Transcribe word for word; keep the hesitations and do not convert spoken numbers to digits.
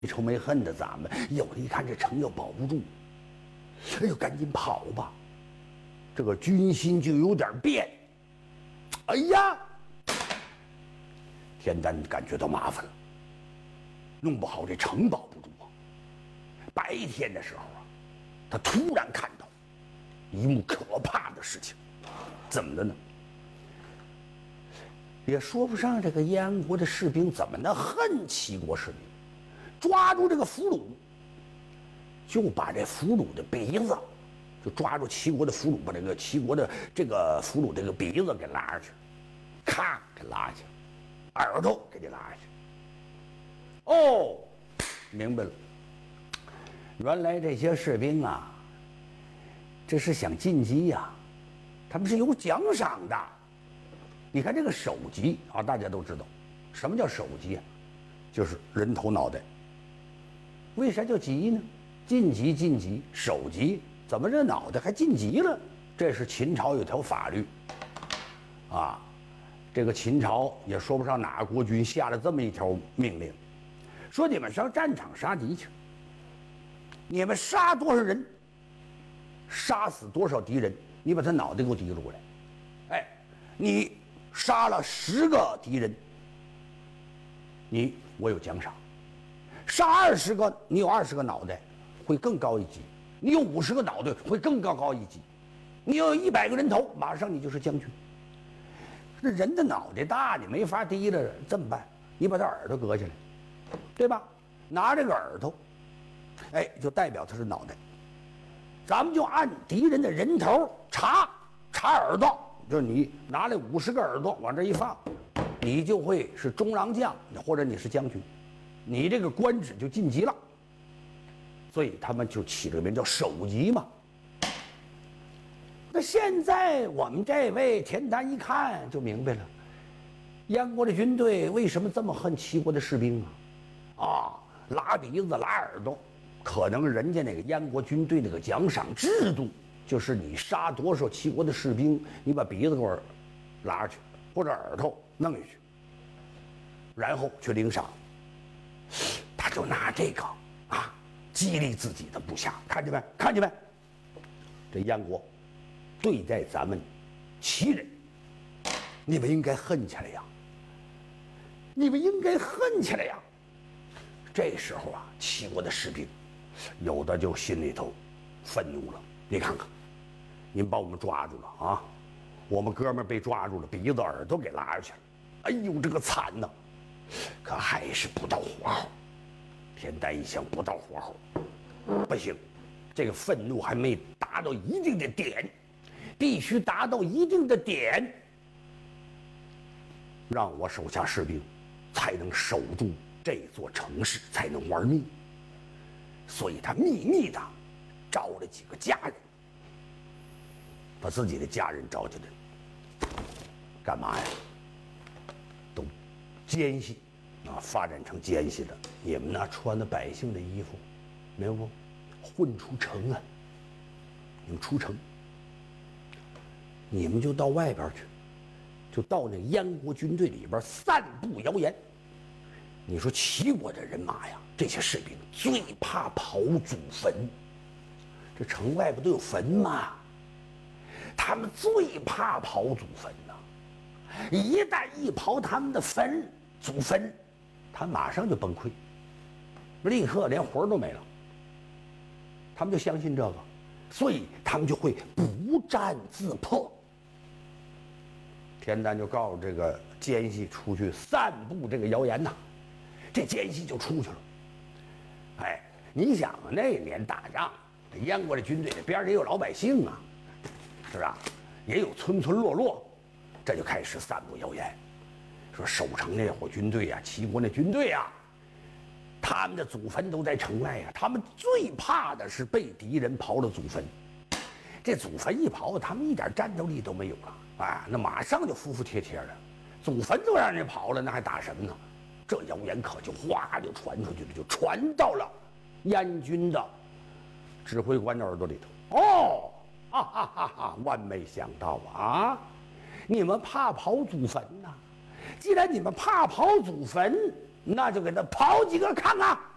仇没恨的咱们，有的一看这城要保不住，哎呦，赶紧跑吧！这个军心就有点变。哎呀，田丹感觉到麻烦了，弄不好这城保不住啊！白天的时候啊，他突然看到一幕可怕的事情，怎么的呢？也说不上这个燕安国的士兵怎么能恨齐国士兵，抓住这个俘虏，就把这俘虏的鼻子，就抓住齐国的俘虏，把这个齐国的这个俘虏这个鼻子给拉下去，咔给拉下去，耳朵给你拉下去。哦，明白了，原来这些士兵啊，这是想晋级呀、啊，他们是有奖赏的。你看这个首级啊，大家都知道，什么叫首级啊？就是人头脑袋。为啥叫级呢？晋级晋级，首级，怎么这脑袋还晋级了？这是秦朝有条法律，啊，这个秦朝也说不上哪个国君下了这么一条命令，说你们上战场杀敌去，你们杀多少人，杀死多少敌人，你把他脑袋给我提出来。哎，你杀了十个敌人，你我有奖赏；杀二十个，你有二十个脑袋，会更高一级；你有五十个脑袋，会更高高一级；你有一百个人头，马上你就是将军。这人的脑袋大，你没法提了，这么办？你把他耳朵割下来，对吧？拿这个耳朵，哎，就代表他是脑袋。咱们就按敌人的人头查查耳朵。就是你拿来五十个耳朵往这一放，你就会是中郎将，或者你是将军，你这个官职就晋级了。所以他们就起了个名叫首级嘛。那现在我们这位田丹一看就明白了，燕国的军队为什么这么恨齐国的士兵啊？啊，拉鼻子拉耳朵，可能人家那个燕国军队那个奖赏制度。就是你杀多少齐国的士兵，你把鼻子给我拉下去，或者耳朵弄下去，然后去领赏。他就拿这个啊激励自己的部下，看见没？看见没？这燕国对待咱们齐人，你们应该恨起来呀！你们应该恨起来呀！这时候啊，齐国的士兵有的就心里头愤怒了。你看看，您把我们抓住了啊！我们哥们被抓住了，鼻子耳朵给拉下去了。哎呦，这个惨呐！可还是不到火候。田丹一想，不到火候，不行，这个愤怒还没达到一定的点，必须达到一定的点，让我手下士兵才能守住这座城市，才能玩命。所以他秘密的招了几个家人，把自己的家人招进来，干嘛呀？都奸细啊，发展成奸细的。你们呢，穿的百姓的衣服，明白不？混出城啊！你们出城，你们就到外边去，就到那燕国军队里边散布谣言。你说齐国的人马呀，这些士兵最怕刨祖坟。这城外不都有坟吗？他们最怕刨祖坟呐、啊！一旦一刨他们的坟祖坟，他马上就崩溃，立刻连魂都没了。他们就相信这个，所以他们就会不战自破。田丹就告诉这个奸细出去散布这个谣言呐，这奸细就出去了。哎，你想那年打仗，燕国的军队边上也有老百姓啊，是吧？也有村村落落，这就开始散布谣言，说守城那伙军队呀、啊，齐国那军队呀、啊，他们的祖坟都在城外呀、啊，他们最怕的是被敌人刨了祖坟。这祖坟一刨，他们一点战斗力都没有了啊，那马上就服服帖帖的。祖坟都让人刨了，那还打什么呢？这谣言可就哗就传出去了，就传到了燕军的指挥官的耳朵里头。哦，哈哈哈哈！万没想到啊，你们怕刨祖坟呐、啊？既然你们怕刨祖坟，那就给他刨几个看看。